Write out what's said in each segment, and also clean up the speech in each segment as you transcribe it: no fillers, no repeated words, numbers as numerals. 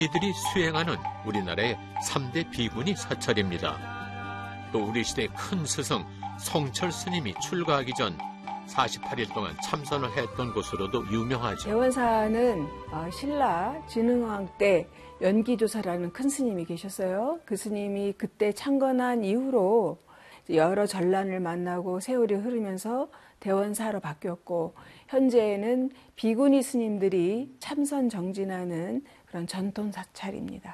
이들이 수행하는 우리나라의 3대 비구니 사찰입니다. 또 우리 시대의 큰 스승 성철 스님이 출가하기 전 48일 동안 참선을 했던 곳으로도 유명하죠. 대원사는 신라 진흥왕 때 연기조사라는 큰 스님이 계셨어요. 그 스님이 그때 창건한 이후로 여러 전란을 만나고 세월이 흐르면서 대원사로 바뀌었고, 현재는 비구니 스님들이 참선 정진하는 그런 전통 사찰입니다.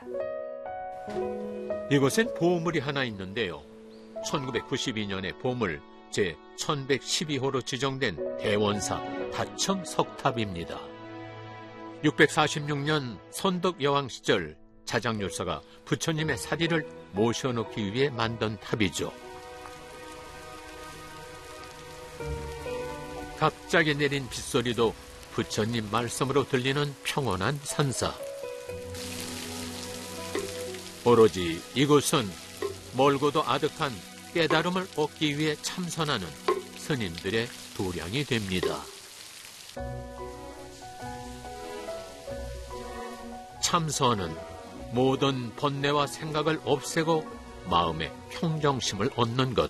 이곳엔 보물이 하나 있는데요. 1992년에 보물 제1112호로 지정된 대원사 다청 석탑입니다. 646년 선덕여왕 시절 자장율사가 부처님의 사리를 모셔놓기 위해 만든 탑이죠. 갑자기 내린 빗소리도 부처님 말씀으로 들리는 평온한 산사. 오로지 이곳은 멀고도 아득한 깨달음을 얻기 위해 참선하는 스님들의 도량이 됩니다. 참선은 모든 번뇌와 생각을 없애고 마음의 평정심을 얻는 것.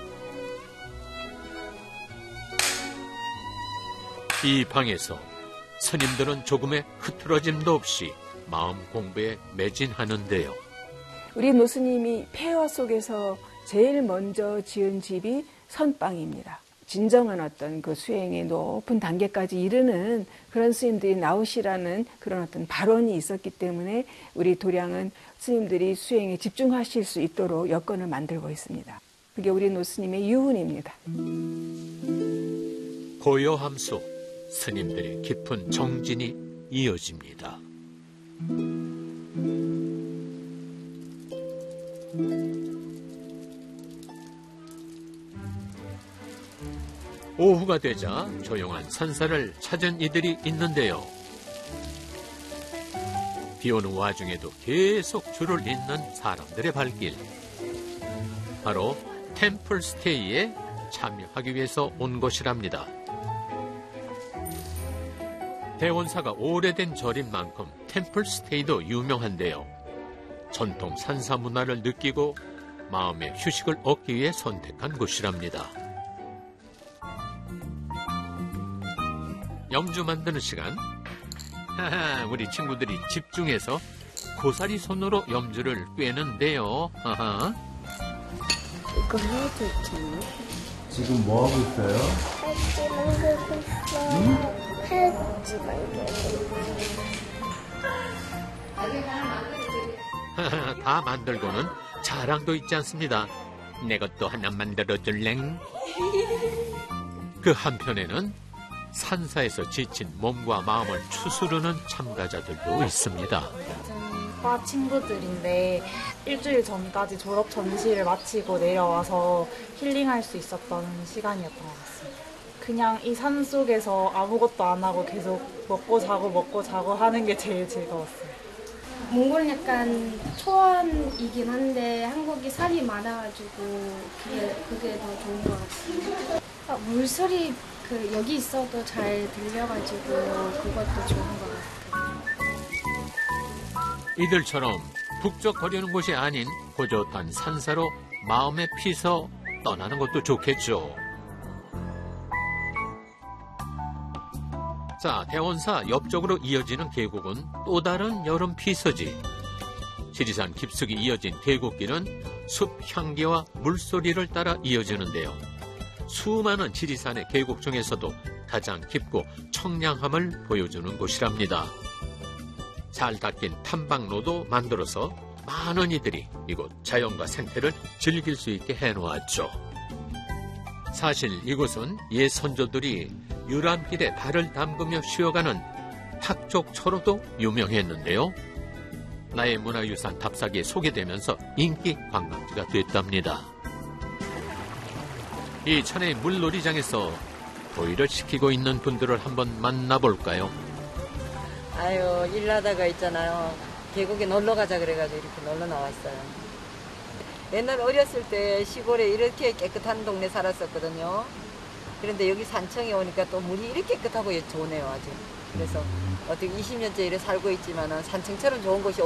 이 방에서 스님들은 조금의 흐트러짐도 없이 마음 공부에 매진하는데요. 우리 노스님이 폐허 속에서 제일 먼저 지은 집이 선방입니다. 진정한 어떤 그 수행의 높은 단계까지 이르는 그런 스님들이 나오시라는 그런 어떤 발언이 있었기 때문에 우리 도량은 스님들이 수행에 집중하실 수 있도록 여건을 만들고 있습니다. 그게 우리 노스님의 유훈입니다. 고요함 속 스님들의 깊은 정진이 이어집니다. 오후가 되자 조용한 산사를 찾은 이들이 있는데요. 비 오는 와중에도 계속 줄을 잇는 사람들의 발길. 바로 템플 스테이에 참여하기 위해서 온 곳이랍니다. 대원사가 오래된 절인 만큼 템플 스테이도 유명한데요. 전통 산사 문화를 느끼고 마음의 휴식을 얻기 위해 선택한 곳이랍니다. 염주 만드는 시간. 우리 친구들이 집중해서 고사리 손으로 염주를 꿰는데요. 이거 해도 있잖아. 지금 뭐 하고 있어요? 팔찌 만들고 있어요. 팔찌 만들고 있어요. 다 만들고는 자랑도 있지 않습니다. 내 것도 하나 만들어줄랭. 그 한편에는 산사에서 지친 몸과 마음을 추스르는 참가자들도 있습니다. 과 친구들인데 일주일 전까지 졸업 전시를 마치고 내려와서 힐링할 수 있었던 시간이었던 것 같습니다. 그냥 이 산 속에서 아무것도 안 하고 계속 먹고 자고 하는 게 제일 즐거웠어요. 몽골은 약간 초원이긴 한데 한국이 산이 많아가지고 그게 더 좋은 것 같습니다. 물소리 여기 있어도 잘 들려가지고 그것도 좋은 것 같아요. 이들처럼 북적거리는 곳이 아닌 고젓한 산사로 마음의 피서 떠나는 것도 좋겠죠. 자, 대원사 옆쪽으로 이어지는 계곡은 또 다른 여름 피서지. 지리산 깊숙이 이어진 계곡길은 숲 향기와 물소리를 따라 이어지는데요. 수많은 지리산의 계곡 중에서도 가장 깊고 청량함을 보여주는 곳이랍니다. 잘 닦인 탐방로도 만들어서 많은 이들이 이곳 자연과 생태를 즐길 수 있게 해놓았죠. 사실 이곳은 옛 선조들이 유람길에 발을 담그며 쉬어가는 탁족초로도 유명했는데요. 나의 문화유산 답사기에 소개되면서 인기 관광지가 됐답니다. 이 천의 물놀이장에서 도의를 시키고 있는 분들을 한번 만나볼까요? 아유, 일하다가 있잖아요. 계곡에 놀러 가자 그래가지고 이렇게 놀러 나왔어요. 옛날 어렸을 때 시골에 이렇게 깨끗한 동네 살았었거든요. 그런데 여기 산청에 오니까 또 물이 이렇게 깨끗하고 좋네요, 아주. 그래서 어떻게 20년째 이래 살고 있지만 산청처럼 좋은 곳이